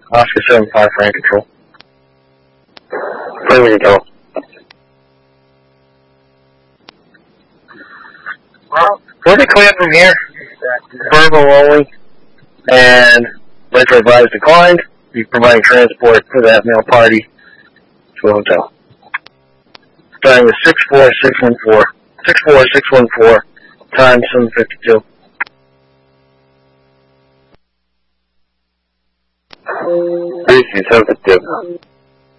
Oscar 75 for control. Frame control. Well, we'll be clear from here. Verbal only. And later advised declined. Be providing transport for that male party to a hotel. Starting with 64614. 64614. Time 7:52. Briefly 7:52.